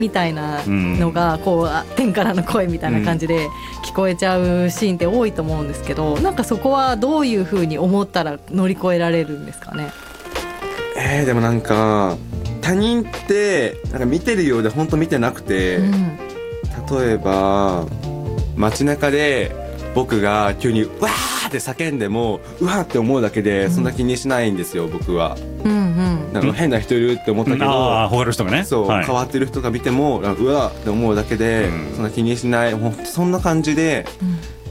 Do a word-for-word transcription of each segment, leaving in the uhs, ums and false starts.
みたいなのがこう天からの声みたいな感じで聞こえちゃうシーンって多いと思うんですけど、なんかそこはどういうふうに思ったら乗り越えられるんですかね。 えー、でもなんか他人ってなんか見てるようで本当見てなくて、うん、例えば街中で僕が急にわーって叫んでもうわーって思うだけでそんな気にしないんですよ、うん、僕は、うんうん、なんか変な人いるって思ったけど、うん、 あ他の人がねそう、はい、変わってる人が見てもうわーって思うだけで、うん、そんな気にしない、ほんとそんな感じで、うん、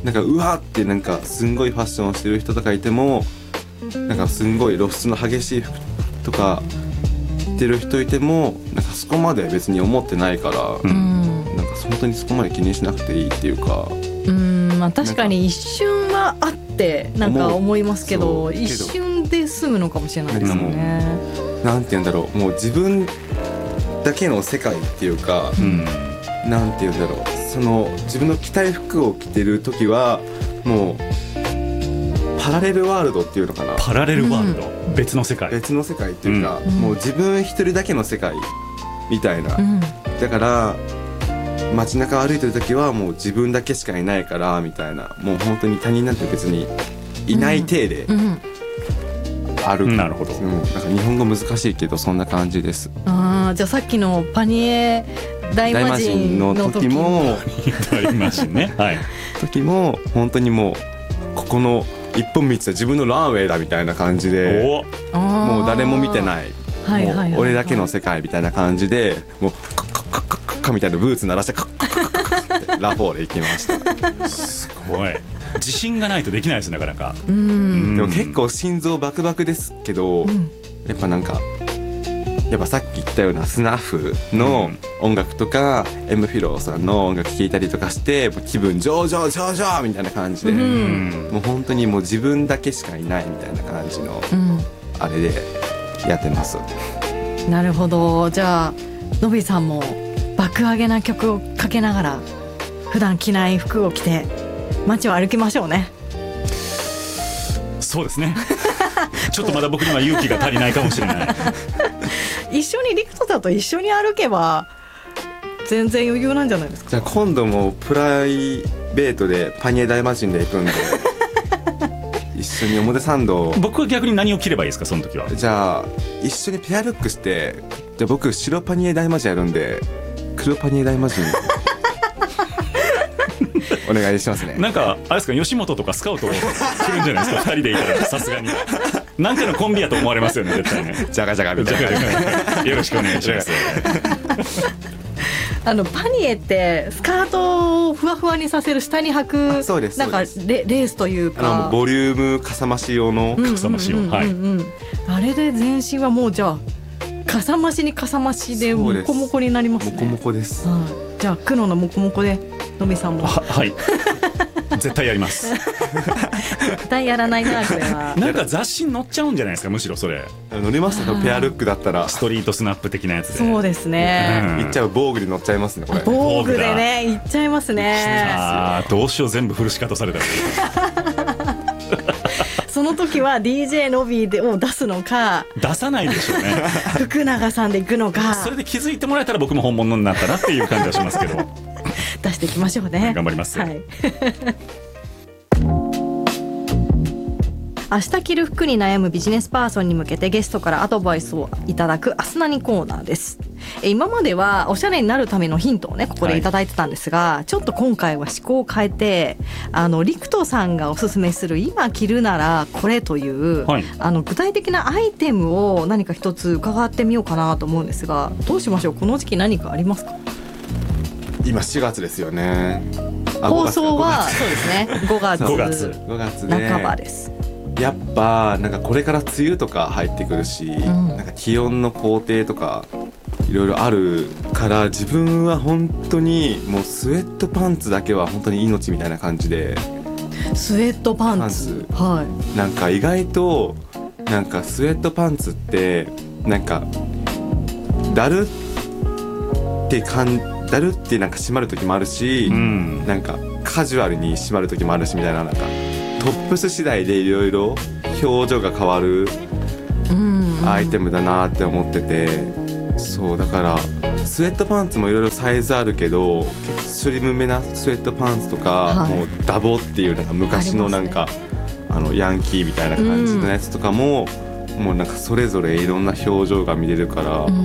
なんかうわーってなんかすんごいファッションしてる人とかいてもなんかすんごい露出の激しい服とか着てる人いてもなんかそこまで別に思ってないから、うん、なんか本当にそこまで気にしなくていいっていうか、 うん、まあ、確かに一瞬はあってなんか思いますけど一瞬で済むのかもしれないですよね。 なんて言うんだろう、もう自分だけの世界っていうか、うん、なんて言うんだろう、その自分の着たい服を着てる時はもうパラレルワールドっていうのかな、 パラレルワールド、うん、別の世界別の世界っていうか、うん、もう自分一人だけの世界みたいな、うん、だから街中歩いてる時はもう自分だけしかいないからみたいな、もう本当に他人なんて別にいない体で歩く、うんうん、なるほど、うん、なんか日本語難しいけどそんな感じです。 あ、じゃあさっきのパニエ大魔神の時も大魔神ね、はい、 時も本当にもうここの一本道は自分のランウェイだみたいな感じで、もう誰も見てない、はいはいはいはい、もう俺だけの世界みたいな感じでもうカッカッカッカッカッカみたいなブーツ鳴らしてカッカッカッカッカッってラフォーで行きました。 すごい自信がないとできないですね、なかなか。 うん、でも結構心臓バクバクですけど、うん、やっぱなんかやっぱさっき言ったようなスナフの音楽とか、うん、エムフィローさんの音楽聴いたりとかして気分上々上々みたいな感じで、うん、もう本当にもう自分だけしかいないみたいな感じの、うん、あれでやってます。 なるほど。じゃあのびさんも爆上げな曲をかけながら普段着ない服を着て街を歩きましょうね。 そうですねちょっとまだ僕には勇気が足りないかもしれない一緒にリクトさんと一緒に歩けば全然余裕なんじゃないですか。 じゃあ今度もプライベートでパニエ大魔神で行くんで一緒に表参道。 僕は逆に何を着ればいいですか、その時は。 じゃあ一緒にペアルックして、じゃあ僕白パニエ大魔神やるんで黒パニエ大魔神お願いしますね。 なんかあれですか、吉本とかスカウトを来るんじゃないですかふたりでいたら。さすがになんかのコンビやと思われますよね、絶対ね。 ジャガジャガみたいなよろしくお願いしますあのパニエってスカートをふわふわにさせる下に履く、 そうです、 なんか レ, レースというか、 あのボリュームかさ増し用のかさ増し用、はい、 あれで全身はもうじゃあかさ増しにかさ増しでモコモコになりますね。 モコモコです、 はい、じゃあ黒のモコモコでのびさんも。 は、はい絶対やります絶対やらないな、これは。 なんか雑誌に載っちゃうんじゃないですか、むしろそれ。 載りますね、ペアルックだったら。 ストリートスナップ的なやつで。 そうですね、 うん、いっちゃう。防具で載っちゃいますね、これ。 防具でね、いっちゃいますね。 あ、どうしよう、全部フルシカトされたその時は ディージェー のびでを出すのか出さないでしょうね福永さんで行くのか。 それで気づいてもらえたら僕も本物になったなっていう感じはしますけど出していきましょうね。 頑張ります、はい、 明日着る服に悩むビジネスパーソンに向けてゲストからアドバイスをいただくアスナニコーナーです。今まではおしゃれになるためのヒントをねここでいただいてたんですが、はい、ちょっと今回は思考を変えて、あのリクトさんがおすすめする今着るならこれという、はい、あの具体的なアイテムを何か一つ伺ってみようかなと思うんですが、どうしましょう。この時期何かありますか。 今しがつですよね。 放送はそうですねごがつごがつごがつね、 半ばです。 やっぱなんかこれから梅雨とか入ってくるし、うん、なんか気温の工程とかいろいろあるから、自分は本当にもうスウェットパンツだけは本当に命みたいな感じで。 スウェットパンツ、はい、 なんか意外となんかスウェットパンツってなんかだるって感だるってなんか締まる時もあるし、うん、なんかカジュアルに締まる時もあるしみたいな、なんかトップス次第でいろいろ表情が変わるアイテムだなって思ってて、そうだからスウェットパンツもいろいろサイズあるけどスリムめなスウェットパンツとか、はい、もうダボっていうなんか昔のなんか あ,、ね、あのヤンキーみたいな感じのやつとかも、うん、もうなんかそれぞれいろんな表情が見れるから、うん、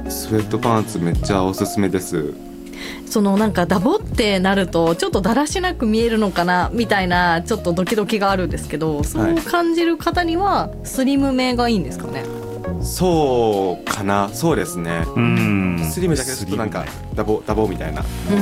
スウェットパンツめっちゃおすすめです。 そのなんかダボってなるとちょっとだらしなく見えるのかなみたいなちょっとドキドキがあるんですけど、そう感じる方にはスリムめがいいんですかね。 そうかな、そうですね。うんスリムだけどちょっとなんかダボダボみたいな、うん、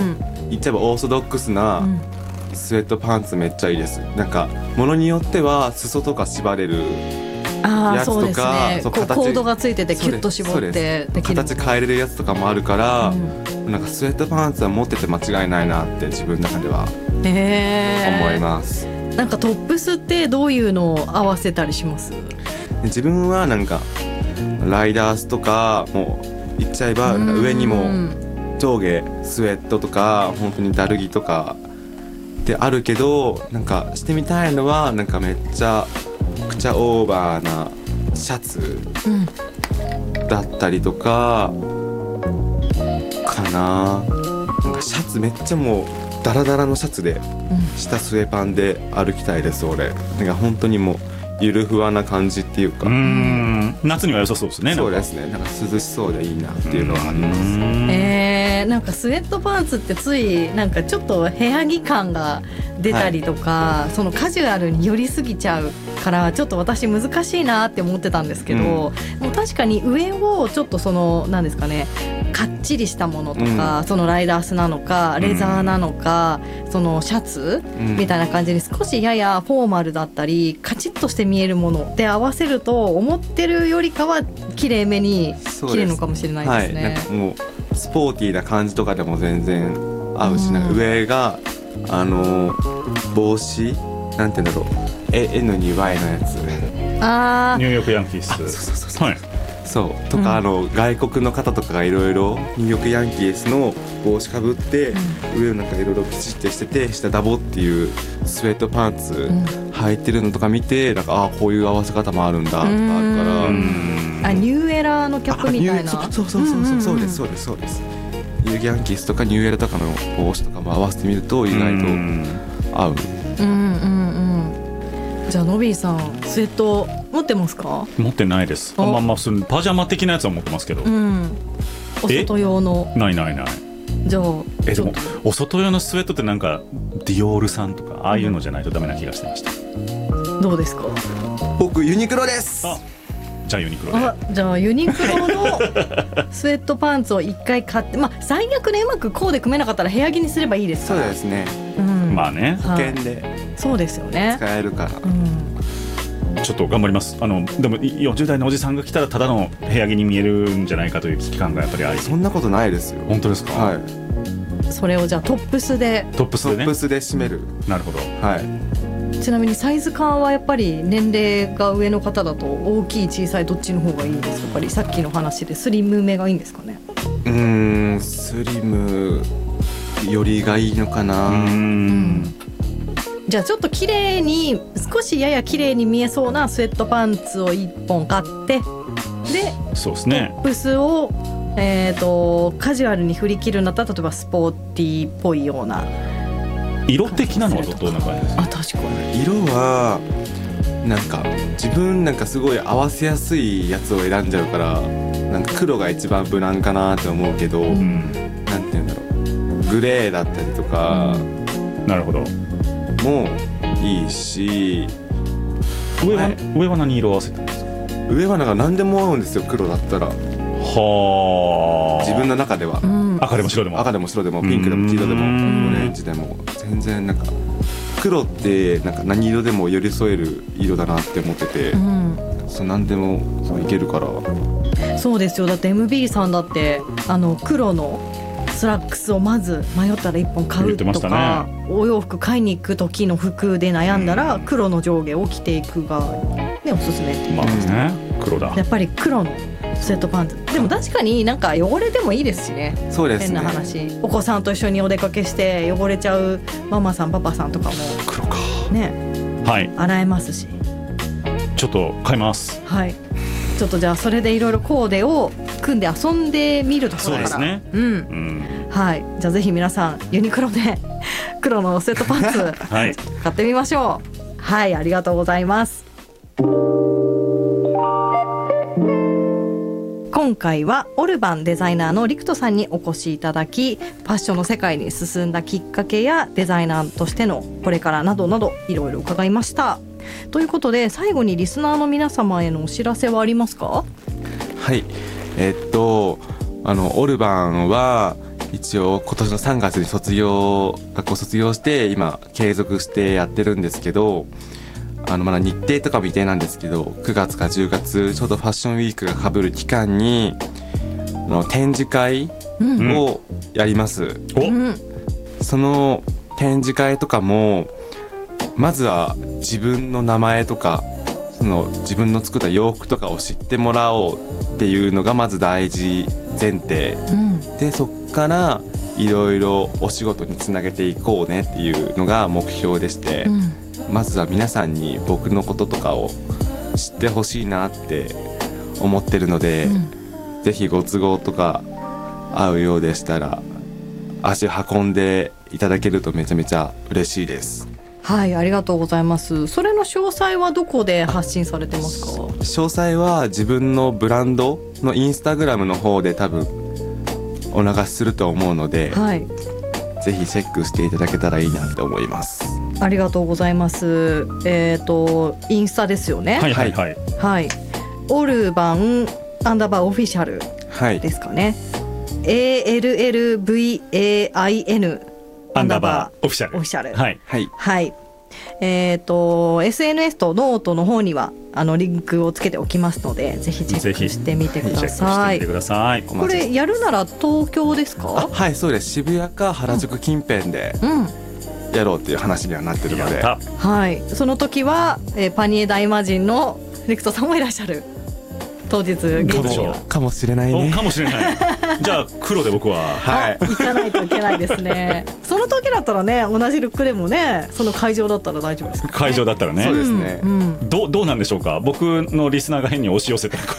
言っちゃえばオーソドックスなスウェットパンツめっちゃいいです。なんかものによっては裾とか縛れるやつとか、そうですね、 そう形コードがついててキュッと絞ってできる形変えれるやつとかもあるから、うん、なんかスウェットパンツは持ってて間違いないなって自分の中では思います。 なんかトップスってどういうのを合わせたりします？ 自分はなんかライダースとかもう言っちゃえばなんか上にも上下スウェットとか本当にダル着とかってあるけど、なんかしてみたいのはなんかめっちゃくちゃオーバーなシャツだったりとかかな。なんかシャツめっちゃもうダラダラのシャツで下スウェパンで歩きたいです俺。なんか本当にもうゆるふわな感じっていうか、うーん夏には良さそうですね。 そうですね、なんか涼しそうでいいなっていうのはあります。 えー、なんかスウェットパンツってついなんかちょっと部屋着感が出たりとか、はい、そのカジュアルに寄りすぎちゃうからちょっと私難しいなって思ってたんですけど、うん、もう確かに上をちょっとその何ですかね、かっちりしたものとか、うん、そのライダースなのかレザーなのか、うん、そのシャツ、うん、みたいな感じに少しややフォーマルだったりカチッとして見えるもので合わせると思ってるよりかは綺麗めに着れるのかもしれないですね。 はい、なんかもうスポーティーな感じとかでも全然合うし、うん、なんか上があの帽子なんていうんだろう エヌにワイ のやつあニューヨークヤンキース、 そうそうそうそう、はい、そうとか、うん、あの外国の方とかがいろいろニューヨークヤンキースの帽子かぶって、うん、上なんかいろいろピチッてしてて下ダボっていうスウェットパンツ履いてるのとか見て、なんかああこういう合わせ方もあるんだとかあるから、 うんあニューエラーのキャップみたいな、 そうそうそうそうそうそうですそうですそうです。ニューヨークヤンキースとかニューエラとかの帽子とかも合わせてみると意外と合う。うんうんうん。じゃあノビーさんスウェット持ってますか？ 持ってないです。あまあまあそのパジャマ的なやつは持ってますけど、うん、 お外用のないないない。 じゃあえでもお外用のスウェットってなんかディオールさんとかああいうのじゃないとダメな気がしてました。 どうですか？ 僕ユニクロです。 あじゃあユニクロで。 あじゃあユニクロのスウェットパンツを一回買ってまあ最悪ねうまくコーデ組めなかったら部屋着にすればいいですから。 そうですね、 うん、まあね保険でそうですよね使えるから、 うん、 ちょっと頑張ります。あのでもよんじゅう代のおじさんが来たらただの部屋着に見えるんじゃないかという危機感がやっぱりあり。 そんなことないですよ。 本当ですか？ はい。 それをじゃあトップスでトップスでね、 トップスで締める。 なるほど。 はい。 ちなみにサイズ感はやっぱり年齢が上の方だと大きい小さいどっちの方がいいんですか？やっぱりさっきの話でスリムめがいいんですかね？ うーんスリムよりがいいのかな。うーん、うん、 じゃあちょっと綺麗に少しやや綺麗に見えそうなスウェットパンツをいっぽん買ってでそうですね、 トップスをえーとカジュアルに振り切るんだったら例えばスポーティーっぽいような色的なのはどんな感じですか？ あ確かに色はなんか自分なんかすごい合わせやすいやつを選んじゃうからなんか黒が一番無難かなって思うけど、うん、なんていうんだろうグレーだったりとか、うん、 なるほどもいいし上は、上は何色合わせてるんですか？ 上はなんか何でも合うんですよ黒だったら。 は自分の中では、うん、 赤でも白でも赤でも白でもピンクでも黄色でもオレンジでも全然なんか黒ってなんか何色でも寄り添える色だなって思ってて、うん、そう何でもそういけるから。 そうですよ。だって エムビー さんだってあの黒のスラックスをまず迷ったらいっぽん買うとか、ね、お洋服買いに行く時の服で悩んだら黒の上下を着ていくが、ね、おすすめっていう、 まあね、黒だ。 やっぱり黒のスウェットパンツでも確かになんか汚れてもいいですしね。 そうですね。 変な話お子さんと一緒にお出かけして汚れちゃうママさんパパさんとかも黒かね、はい、洗えますしちょっと買います。 はいちょっとじゃあそれでいろいろコーデを組んで遊んでみるところから。 そうですね、 うん、 うん、 はい。じゃあぜひ皆さんユニクロで黒のスウェットパンツ、はい、買ってみましょう。はい、ありがとうございます。今回はオルバンデザイナーの陸斗さんにお越しいただき、ファッションの世界に進んだきっかけやデザイナーとしてのこれからなどなどいろいろ伺いました。ということで最後にリスナーの皆様へのお知らせはありますか？ はい、えー、っとあのオルバンは一応今年のさんがつに卒業学校卒業して今継続してやってるんですけど、あのまだ日程とか未定なんですけど、くがつかじゅうがつちょうどファッションウィークが被る期間にあの展示会をやります、うん、その展示会とかもまずは自分の名前とかその自分の作った洋服とかを知ってもらおうっていうのがまず大事前提、うん、でそっからいろいろお仕事につなげていこうねっていうのが目標でして、うん、まずは皆さんに僕のこととかを知ってほしいなって思ってるので、うん、ぜひご都合とか合うようでしたら足運んでいただけるとめちゃめちゃ嬉しいです。 はい、ありがとうございます。それの詳細はどこで発信されてますか？ 詳細は自分のブランドのインスタグラムの方で多分お流しすると思うので、はい、ぜひチェックしていただけたらいいなって思います。 ありがとうございます。えっとインスタですよね。 はいはいはい、 はい、オルバンアンダーバーオフィシャルですかね、はい、エーエルエルブイエーアイエヌ アンダーバーオフィシャルオフィシャル、はいはい、はい、えーと エスエヌエス とノートの方にはあのリンクをつけておきますので、ぜひチェックしてみてください。これやるなら東京ですか？ はい、そうです。渋谷か原宿近辺でやろうっていう話にはなってるので、うん、 はい、その時は、えー、パニエ大魔神の陸斗さんもいらっしゃる。当日現地はかもしれないね。 かもしれないじゃあ黒で僕は、 はい、行かないといけないですねその時だったらね、同じルックでもね、その会場だったら大丈夫ですか、ね、 会場だったらね、 そうですね、 うん、 ど, どうなんでしょうか。僕のリスナーが変に押し寄せて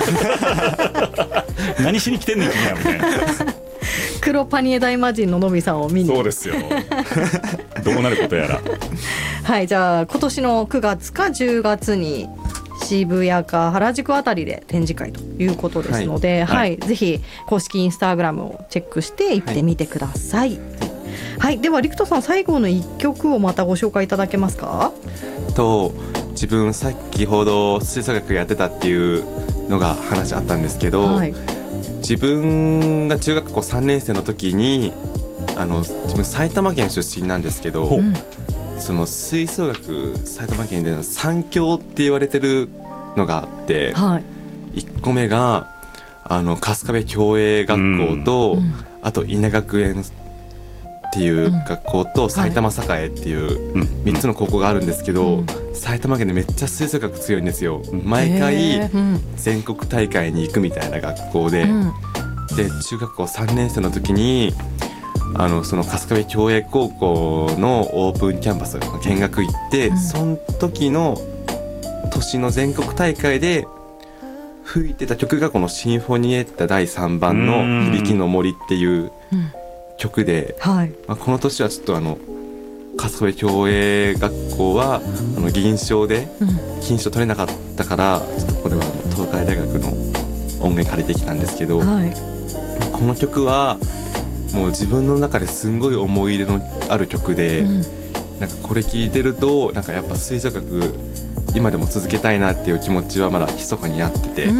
何しに来てんねん君はみたいな黒パニエ大魔神ののびさんを見に。 そうですよどうなることやらはい、じゃあ今年のくがつかじゅうがつに渋谷か原宿あたりで展示会ということですので、はいはい、ぜひ公式インスタグラムをチェックして行ってみてください。はい、はい、では陸斗さん、最後のいっきょくをまたご紹介いただけますか？ と自分さっきほど吹奏楽やってたっていうのが話あったんですけど、はい、自分が中学校さんねん生の時にあの自分埼玉県出身なんですけど、うん、その吹奏楽埼玉県での三強って言われてるのがあって、はい、いっこめがあの春日部共栄学校と、うん、あと稲学園っていう学校と、うん、埼玉栄っていうみっつの高校があるんですけど、うん、埼玉県でめっちゃ吹奏楽強いんですよ。毎回全国大会に行くみたいな学校で、うん、で中学校さんねん生の時にあのその春日部共栄高校のオープンキャンパス見学行って、うん、その時の年の全国大会で吹いてた曲がこのシンフォニエッタだいさんばんの響きの森っていう曲で、うん、はい、まあ、この年はちょっとあの春日部共栄学校はあの銀賞で金賞取れなかったから、ちょっとこれは東海大学の音源借りてきたんですけど、はい、この曲はもう自分の中ですんごい思い入れのある曲で、うん、なんかこれ聴いてるとなんかやっぱ吹奏楽今でも続けたいなっていう気持ちはまだ密かにあってて、うん、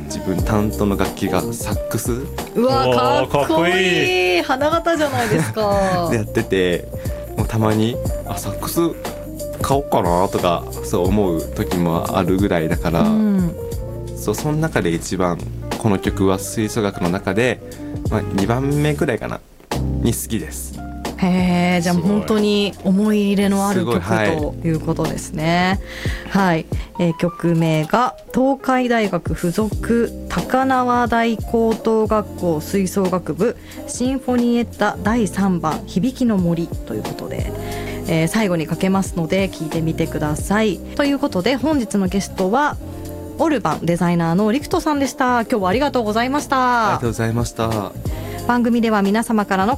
自分担当の楽器がサックス、 うわかっこいい花形じゃないですかでやってて、もうたまにあサックス買おうかなとかそう思う時もあるぐらいだから、うん、そうその中で一番この曲は吹奏楽の中で、まあ、にばんめくらいかなに好きです。 へえ、じゃあ本当に思い入れのある曲ということですね。はい、えー、曲名が東海大学附属高輪台高等学校吹奏楽部シンフォニエッタだいさんばん響きの森ということで、えー、最後にかけますので聞いてみてください。ということで本日のゲストはオルバンデザイナーのリクトさんでした。今日はありがとうございました。 ありがとうございました。 番組では皆様からの